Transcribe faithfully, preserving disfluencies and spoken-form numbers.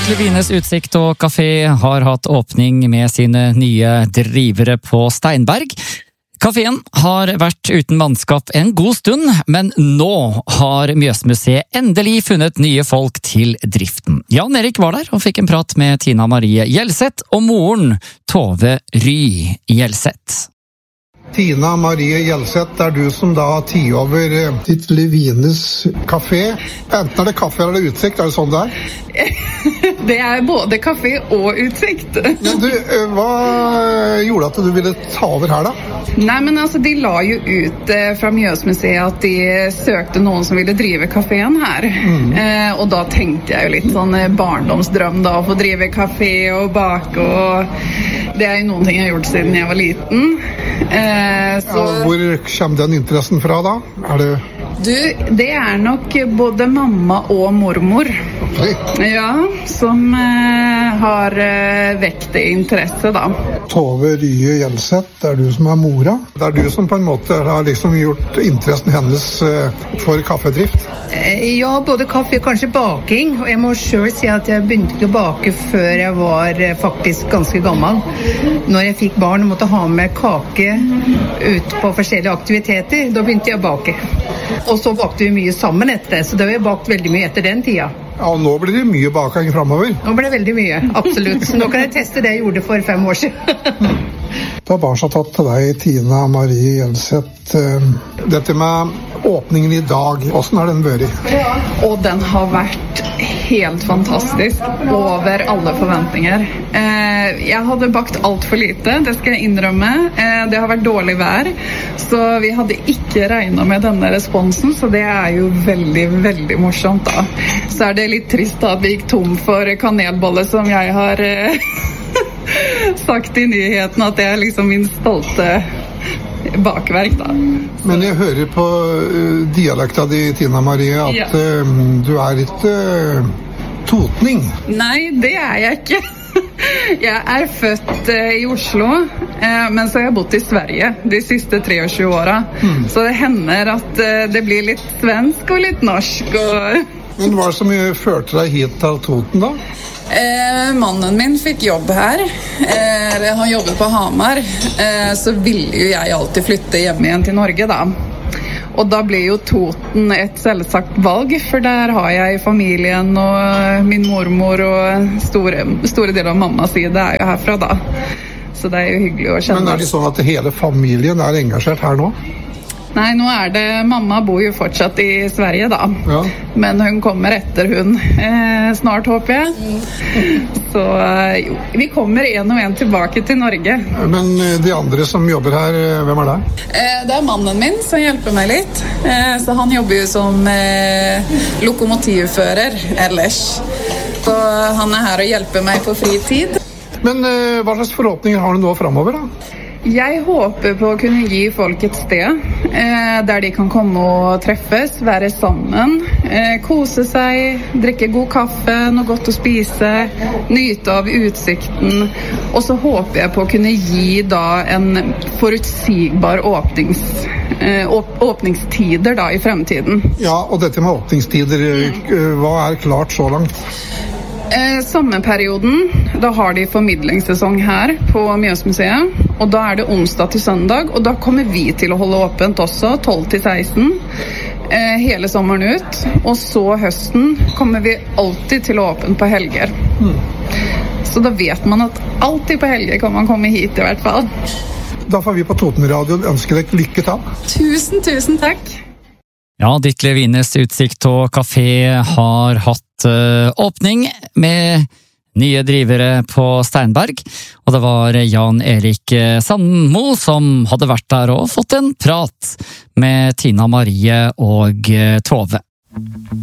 Ditlev Ines Utsikt og Kafé har hatt åpning med sine nye drivere på Steinberg. Kaféen har vært uten mannskap en god stund, men nå har Mjøsmuseet endelig funnet nye folk til driften. Jan Erik var der og fikk en prat med Tina Marie Gjelseth og moren Tove Ry Gjelseth. Tina Marie Gjelseth, det er du som da har tid over Ditlev Ines kafé. Enten er det kaffe eller utsikt, er det sånn det er? Det er både kafé og utsikt. Men du, hva gjorde at du ville ta over her da? Nei, men altså, de la jo ut eh, fra Mjøsmuseet at de søkte noen som ville drive kaféen her. Mm. Eh, og da tenkte jeg jo litt sånn barndomsdrøm da, å få drive kafé og bake, og det er jo noen ting jeg har gjort siden jeg var liten. Eh, så... ja, hvor kommer den interessen fra da? Er det... Du, det er nok både mamma og mormor. Okay. Ja, som eh, har eh, vekt det interesse da. Tove Ry Gjelseth, det er du som er mora. Det er du som på en måte har liksom gjort interessen hennes eh, for kaffedrift. Eh, ja, både kaffe og kanskje baking. Og jeg må selv si at jeg begynte ikke å bake før jeg var eh, faktisk ganske gammel. Når jeg fikk barn og måtte ha med kake ut på forskjellige aktiviteter, da begynte jeg å bake. Og så bakte vi mye sammen etter det, så det har jeg bakt veldig mye etter den tida. Ja, og nå blir det mye baking fremover. Nå blir det veldig mye, absolutt. Nå kan jeg teste det jeg gjorde for fem år siden. Da bare så tatt til deg, Tina Marie Gjelseth. Dette med åpningen i dag, hvordan har den vært? Ja. Og den har vært helt fantastisk, over alle forventninger. Eh, jeg hadde bakt alt for lite, det skal jeg innrømme. Eh, det har vært dårlig vær, så vi hadde ikke regnet med denne responsen, så det er jo veldig, veldig morsomt da. Så er det litt trist da, at vi gikk tom for kanelbolle, som jeg har eh, sagt i nyheten, at det er liksom min stolte bakverk da. Men jeg hører på uh, dialekta di, Tina Marie, at ja. uh, du er ikke uh, totning. Nei, det er jeg ikke. Jeg er født uh, i Oslo, uh, men så har jeg bodd i Sverige de siste treogtjue åra. Mm. Så det hender at uh, det blir litt svensk og litt norsk. Og... Men hva er det som førte deg hit til Toten da? Eh, mannen min fikk jobb her. Eh, han jobbet på Hamar. Eh, så ville jo jeg alltid flytte hjem igjen til Norge da. Og da ble jo Toten et selvsagt valg, for der har jeg familien og min mormor og store, store deler av mammas side er jo herfra da. Så det er jo hyggelig å kjenne. Men er det sånn at hele familien er engasjert her nå? Nei, nå er det, mamma bor jo fortsatt i Sverige da, ja. Men hun kommer etter hun eh, snart, håper jeg. Så eh, jo, vi kommer en og en tilbake til Norge. Men de andre som jobber her, hvem er det? Eh, det er mannen min som hjelper meg litt, eh, så han jobber jo som eh, lokomotivfører ellers. Så han er her og hjelper meg på fritid. Men eh, hva slags forhåpninger har du nå fremover da? Jeg håper på å kunne gi folk et sted eh, der de kan komme og treffes, være sammen, eh, kose seg, drikke god kaffe, noe godt å spise, nyte av utsikten. Og så håper jeg på å kunne gi da en forutsigbar åpnings, eh, åp åpningstider da i fremtiden. Ja, og dette med åpningstider, hva er klart så langt? Eh, sommerperioden, da har de formidlingssesong her på Mjøsmuseet, og da er det onsdag til søndag, og da kommer vi til å holde åpent også, tolv til seksten, eh, hele sommeren ut, og så høsten kommer vi alltid til å åpne på helger. Mm. Så da vet man at alltid på helger kan man komme hit i hvert fall. Da får vi på Toten Radio ønske deg lykke til. Tusen, tusen takk. Ja, Ditlev Ines Utsikt og Kafé har hatt uh, åpning med nye drivere på Steinberg, og det var Jan Erik Sandmo som hadde vært der og fått en prat med Tina Marie og Tove.